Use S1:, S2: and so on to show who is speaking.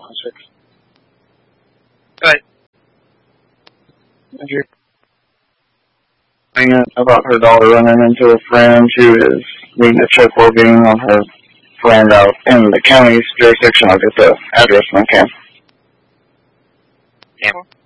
S1: Go ahead.
S2: About her daughter running into a friend who is needing to check well-being on her friend out in the county's jurisdiction. I'll get the address when I can.
S1: Campbell?